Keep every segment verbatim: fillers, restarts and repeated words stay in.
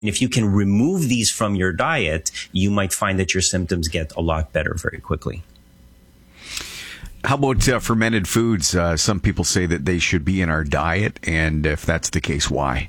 if you can remove these from your diet, you might find that your symptoms get a lot better very quickly. How about uh, fermented foods? Uh, some people say that they should be in our diet, and if that's the case, why?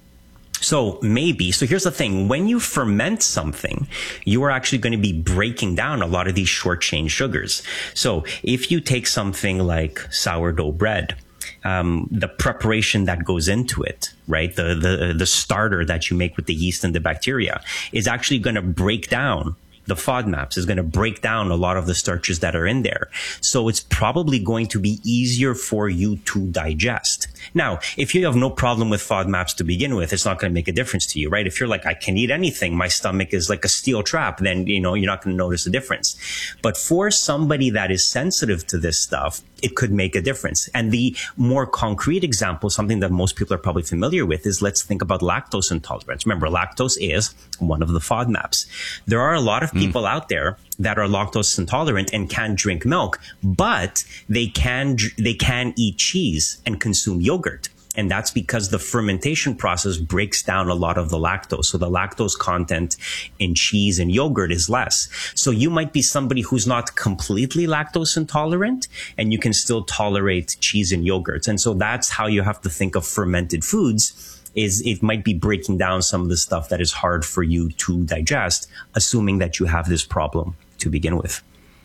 So maybe. So here's the thing. When you ferment something, you are actually going to be breaking down a lot of these short chain sugars. So if you take something like sourdough bread, um, the preparation that goes into it, right? The, the, the starter that you make with the yeast and the bacteria is actually going to break down the FODMAPs, is going to break down a lot of the starches that are in there. So it's probably going to be easier for you to digest. Now, if you have no problem with FODMAPs to begin with, it's not going to make a difference to you, right? If you're like, I can eat anything, my stomach is like a steel trap, then, you know, you're not going to notice a difference. But for somebody that is sensitive to this stuff, it could make a difference. And the more concrete example, something that most people are probably familiar with, is let's think about lactose intolerance. Remember, lactose is one of the FODMAPs. There are a lot of people mm. out there that are lactose intolerant and can't drink milk, but they can they can eat cheese and consume yogurt. And that's because the fermentation process breaks down a lot of the lactose. So the lactose content in cheese and yogurt is less. So you might be somebody who's not completely lactose intolerant, and you can still tolerate cheese and yogurt. And so that's how you have to think of fermented foods, is it might be breaking down some of the stuff that is hard for you to digest, assuming that you have this problem to begin with.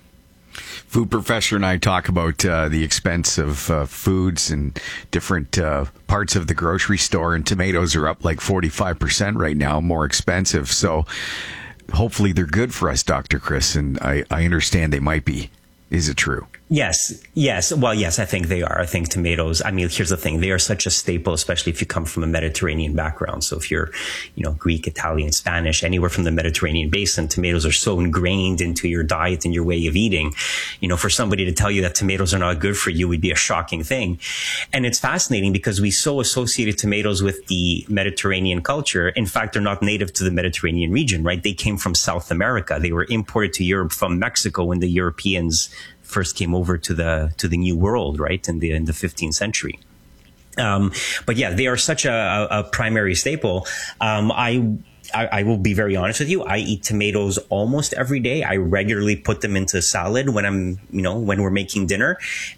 Food Professor and I talk about uh, the expense of uh, foods in different uh, parts of the grocery store, and tomatoes are up like forty-five percent right now, more expensive. So hopefully they're good for us, Doctor Chris, and I, I understand they might be. Is it true? Yes. Yes. Well, yes, I think they are. I think tomatoes, I mean, here's the thing. They are such a staple, especially if you come from a Mediterranean background. So if you're, you know, Greek, Italian, Spanish, anywhere from the Mediterranean basin, tomatoes are so ingrained into your diet and your way of eating. You know, for somebody to tell you that tomatoes are not good for you would be a shocking thing. And it's fascinating because we so associated tomatoes with the Mediterranean culture. In fact, they're not native to the Mediterranean region, right? They came from South America. They were imported to Europe from Mexico when the Europeans first came over to the to the New World, right, in the in the fifteenth century. Um, but yeah, they are such a, a primary staple. Um, I, I I will be very honest with you. I eat tomatoes almost every day. I regularly put them into salad when I'm, you know, when we're making dinner.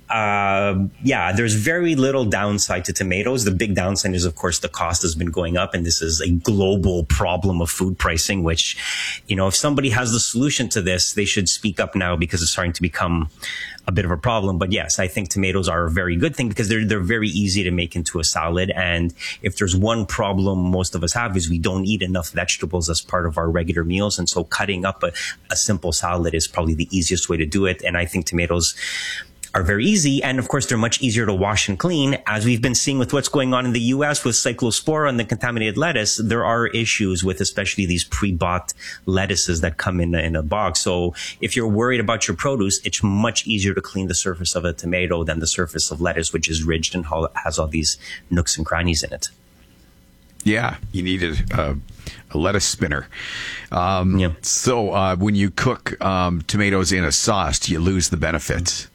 Uh, yeah, there's very little downside to tomatoes. The big downside is, of course, the cost has been going up, and this is a global problem of food pricing, which, you know, if somebody has the solution to this, they should speak up now because it's starting to become a bit of a problem. But yes, I think tomatoes are a very good thing because they're, they're very easy to make into a salad. And if there's one problem most of us have is we don't eat enough vegetables as part of our regular meals. And so cutting up a, a simple salad is probably the easiest way to do it. And I think tomatoes are very easy. And of course, they're much easier to wash and clean. As we've been seeing with what's going on in the U S with cyclospora and the contaminated lettuce, there are issues with especially these pre-bought lettuces that come in, in a box. So if you're worried about your produce, it's much easier to clean the surface of a tomato than the surface of lettuce, which is ridged and has all these nooks and crannies in it. Yeah, you need a, a, a lettuce spinner. Um, yeah. So uh, when you cook um, tomatoes in a sauce, do you lose the benefits?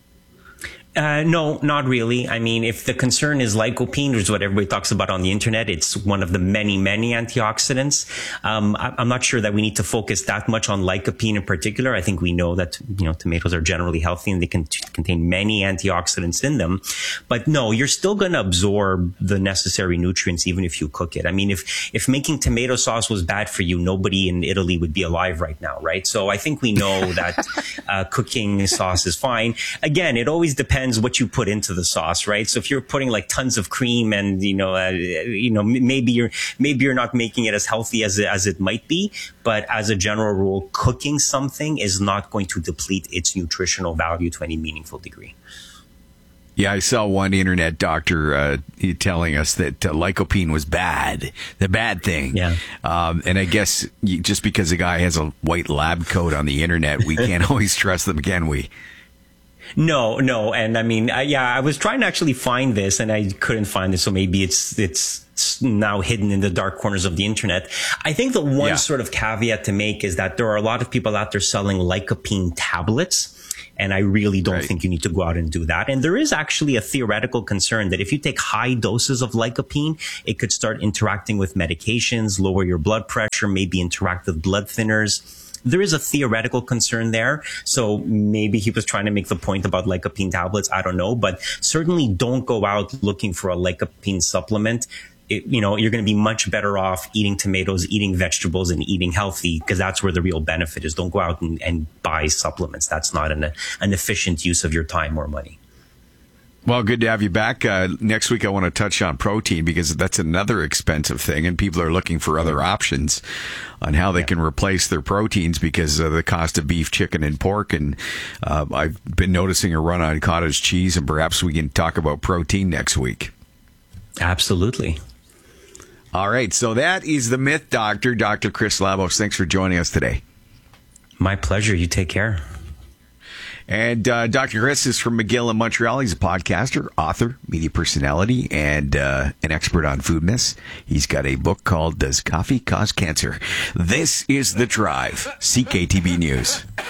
Uh, no, not really. I mean, if the concern is lycopene, which is what everybody talks about on the internet, it's one of the many, many antioxidants. Um, I, I'm not sure that we need to focus that much on lycopene in particular. I think we know that, you know, tomatoes are generally healthy and they can t- contain many antioxidants in them. But no, you're still going to absorb the necessary nutrients even if you cook it. I mean, if, if making tomato sauce was bad for you, nobody in Italy would be alive right now, right? So I think we know that uh, cooking sauce is fine. Again, it always depends what you put into the sauce, right? So if you're putting like tons of cream and, you know, uh, you know, maybe you're, maybe you're not making it as healthy as it, as it might be. But as a general rule, cooking something is not going to deplete its nutritional value to any meaningful degree. Yeah, I saw one internet doctor uh, telling us that uh, lycopene was bad, the bad thing. Yeah. Um, and I guess you, just because a guy has a white lab coat on the internet, we can't always trust them, can we? No, no. And I mean, I, yeah, I was trying to actually find this and I couldn't find it. So maybe it's, it's now hidden in the dark corners of the internet. I think the one Yeah. sort of caveat to make is that there are a lot of people out there selling lycopene tablets. And I really don't Right. think you need to go out and do that. And there is actually a theoretical concern that if you take high doses of lycopene, it could start interacting with medications, lower your blood pressure, maybe interact with blood thinners. There is a theoretical concern there. So maybe he was trying to make the point about lycopene tablets. I don't know. But certainly don't go out looking for a lycopene supplement. It, you know, you're going to be much better off eating tomatoes, eating vegetables, and eating healthy, because that's where the real benefit is. Don't go out and, and buy supplements. That's not an, an efficient use of your time or money. Well, good to have you back. Uh, next week, I want to touch on protein because that's another expensive thing, and people are looking for other options on how they yeah. can replace their proteins because of the cost of beef, chicken, and pork. And uh, I've been noticing a run on cottage cheese, and perhaps we can talk about protein next week. Absolutely. All right, so that is the Myth Doctor, Doctor Chris Labos. Thanks for joining us today. My pleasure. You take care. And uh, Doctor Chris is from McGill in Montreal. He's a podcaster, author, media personality, and uh, an expert on food myths. He's got a book called Does Coffee Cause Cancer? This is The Drive, C K T B News.